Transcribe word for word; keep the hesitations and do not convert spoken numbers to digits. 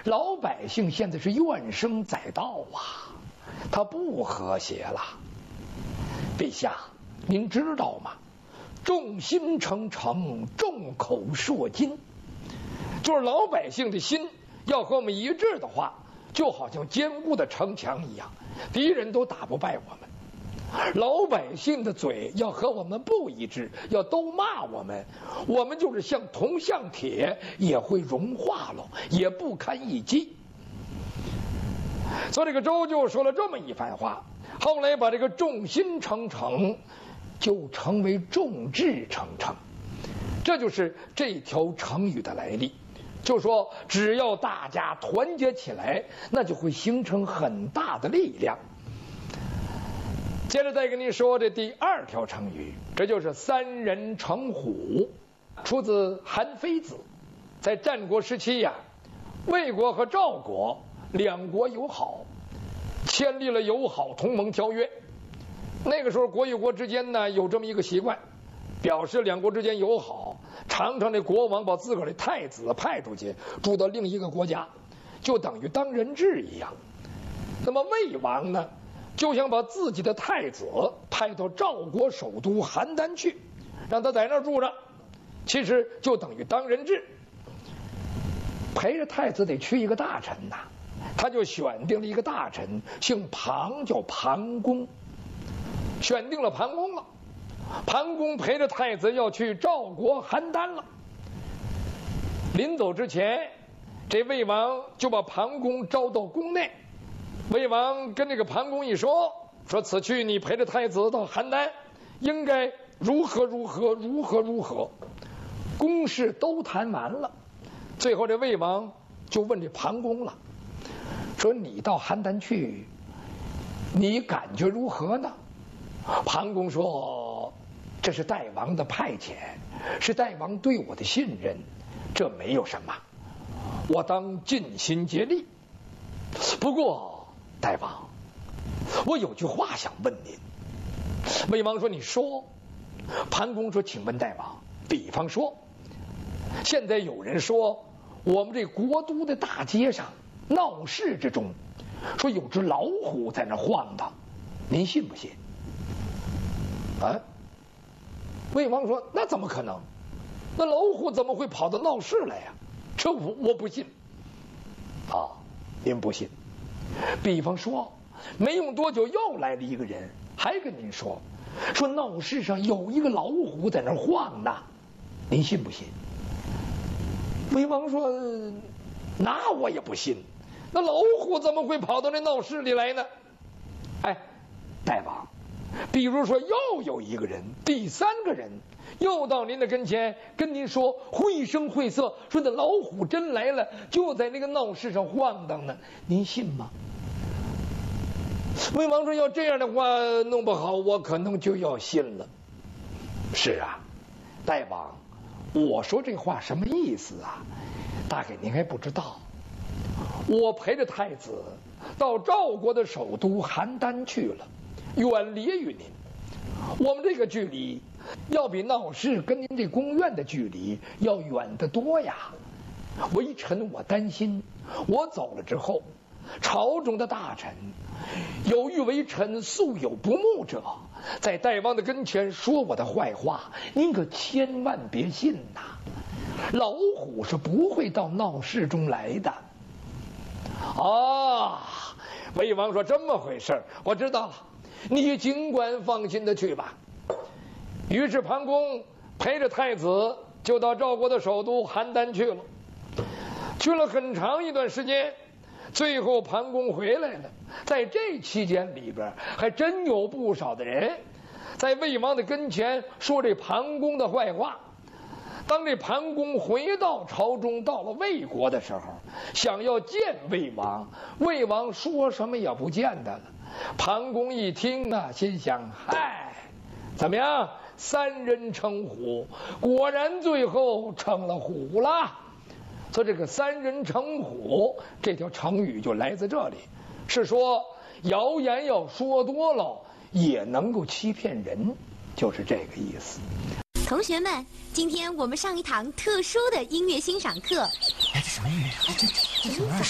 老百姓现在是怨声载道啊，他不和谐了。陛下，您知道吗？众心成城，众口铄金，就是老百姓的心要和我们一致的话，就好像坚固的城墙一样，敌人都打不败我们。老百姓的嘴要和我们不一致，要都骂我们，我们就是像铜像铁，也会融化了，也不堪一击。所以这个周就说了这么一番话，后来把这个众心成城就成为众志成城，这就是这条成语的来历。就说只要大家团结起来，那就会形成很大的力量。接着再跟你说这第二条成语，这就是三人成虎，出自韩非子。在战国时期呀、啊，魏国和赵国两国友好，签立了友好同盟条约。那个时候国与国之间呢有这么一个习惯，表示两国之间友好，常常这国王把自个儿的太子派出去住到另一个国家，就等于当人质一样。那么魏王呢，就想把自己的太子派到赵国首都邯郸去，让他在那儿住着，其实就等于当人质。陪着太子得去一个大臣呐、啊，他就选定了一个大臣，姓庞，叫庞公。选定了庞公了，庞公陪着太子要去赵国邯郸了。临走之前，这魏王就把庞公招到宫内。魏王跟这个庞公一说，说此去你陪着太子到邯郸，应该如何如何如何如何。公事都谈完了，最后这魏王就问这庞公了，说你到邯郸去，你感觉如何呢？庞公说，这是大王的派遣，是大王对我的信任，这没有什么，我当尽心竭力。不过大王，我有句话想问您。魏王说，你说。庞公说，请问大王，比方说现在有人说我们这国都的大街上闹市之中，说有只老虎在那晃荡，您信不信？啊！魏王说，那怎么可能？那老虎怎么会跑到闹市来呀、啊？这我我不信。啊，您不信？比方说，没用多久又来了一个人，还跟您说，说闹市上有一个老虎在那晃呢，您信不信？魏王说，那我也不信。那老虎怎么会跑到那闹市里来呢？哎，大王。比如说又有一个人，第三个人又到您的跟前跟您说绘声绘色，说那老虎真来了，就在那个闹市上晃荡呢，您信吗？魏王说，要这样的话弄不好我可能就要信了。是啊，大王，我说这话什么意思啊？大概您还不知道。我陪着太子到赵国的首都邯郸去了，远离于您，我们这个距离要比闹市跟您这宫苑的距离要远得多呀。微臣我担心，我走了之后，朝中的大臣有欲微臣素有不睦者，在大王的跟前说我的坏话，您可千万别信呐。老虎是不会到闹市中来的。啊，魏王说，这么回事，我知道了，你尽管放心的去吧。于是庞公陪着太子就到赵国的首都邯郸去了，去了很长一段时间，最后庞公回来了。在这期间里边，还真有不少的人在魏王的跟前说这庞公的坏话。当这庞公回到朝中，到了魏国的时候，想要见魏王，魏王说什么也不见他了。庞公一听啊，心想，嗨，怎么样，三人成虎，果然最后成了虎了。所以这个三人成虎这条成语就来自这里，是说谣言要说多了也能够欺骗人，就是这个意思。 同学们，今天我们上一堂特殊的音乐欣赏课。 哎，这什么音乐啊？这这这什么玩意儿？